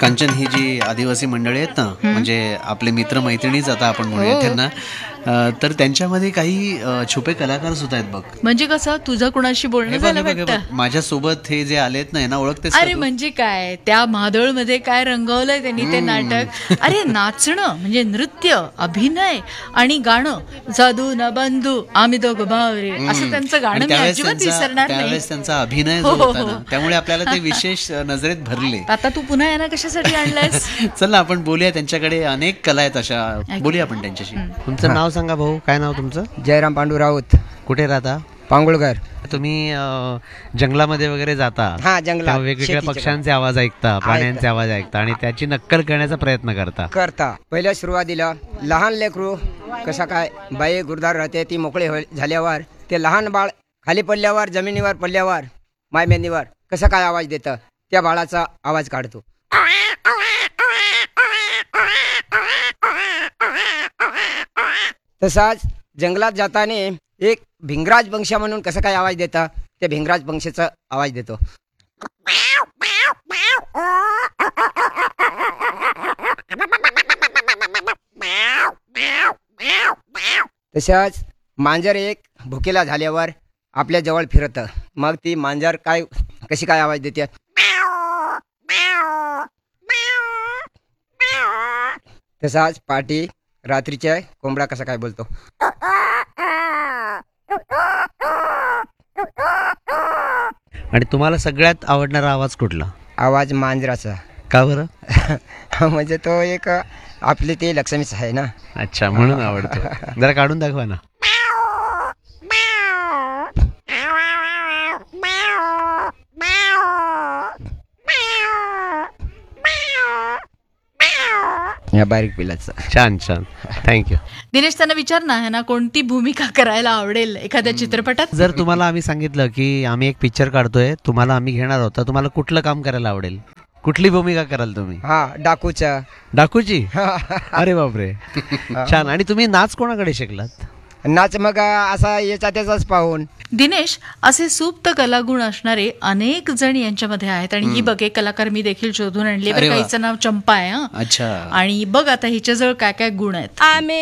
कांचन ही जी आदिवासी मंडळी आहेत ना, म्हणजे आपले मित्र मैत्रिणीच आता आपण म्हणूया त्यांना, तर त्यांच्यामध्ये काही छुपे कलाकार सुद्धा आहेत बघ. म्हणजे कसं तुझं कुणाशी बोलणं झालं वाटतं? माझ्यासोबत हे जे आलेत ना, यांना ओळखतेस अरे म्हणजे काय, त्या महादोळमध्ये काय रंगवलंय त्यांनी ते नाटक. अरे नाचणं म्हणजे नृत्य, अभिनय आणि गाणं, जादू ना बंधू आम्ही दोघं भावरे, असं त्यांचं गाणं मी अजिबात विसरणार नाही. त्यावेळेस त्यांचा अभिनय जो होता ना, त्यामुळे आपल्याला ते विशेष नजरेत भरले. आता तू पुन्हा यांना कशासाठी आणलंयस? चल ना आपण बोलूया, त्यांच्याकडे अनेक कला आहेत अशा, बोलूया आपण त्यांच्याशी. तुमचं नाव सांगा भाऊ, काय नाव तुमचं? जयराम पांडू राऊत. कुठे राहता? पांगुळकर. तुम्ही जंगलामध्ये वगैरे जाता? हा, जंगलात वेगवेगळ्या पक्ष्यांचे आवाज ऐकता, प्राण्यांचे आवाज ऐकता आणि त्याची नक्कल करण्याचा प्रयत्न करता. पहिल्या सुरुवातीला लहान लेकरू कसा काय बाई गुरदार राहते, ती मोकळे झाल्यावर ते लहान बाळ खाली पडल्यावर, जमिनीवर पडल्यावर, मायमेंदीवर कसं काय आवाज देतं, त्या बाळाचा आवाज काढतो. तसाच जंगलात जाताना एक भिंगराज पंक्षी म्हणून कसं काय आवाज देतं, त्या भिंगराज पंक्षीचा आवाज देतो. तशाच मांजर एक भुकेला झाल्यावर आपल्या जवळ फिरतं, मग ती मांजर कशी काय आवाज देते. तसाच पाटी रात्रीच्या कोंबडा कसा काय बोलतो. आणि तुम्हाला सगळ्यात आवडणारा आवाज कुठला? आवाज मांजराचा. का बरं? म्हणजे तो एक आपले ते लक्ष्मीच आहे ना. अच्छा, म्हणून आवडतो. जरा काढून दाखवा ना. या बारीक पिलाचं. छान छान, थँक्यू. दिनेश, त्यांना विचार ना, ह्यांना कोणती भूमिका करायला आवडेल एखाद्या चित्रपटात? जर तुम्हाला आम्ही सांगितलं की आम्ही एक पिक्चर काढतोय, तुम्हाला आम्ही घेणार आहोत, तर तुम्हाला कुठलं काम करायला आवडेल? कुठली भूमिका कराल तुम्ही? डाकूची? अरे बापरे, छान. आणि तुम्ही नाच कोणाकडे शिकलात? नाच मग असा याचा त्याचाच पाहून. दिनेश, असे सुप्त कलागुण असणारे अनेक जण यांच्यामध्ये आहेत. आणि ही बघ, एक कलाकार मी देखील शोधून आणली. हिचं नाव चंपा आहे. अच्छा. आणि बघ आता हिच्याजवळ काय काय गुण आहेत. आम्ही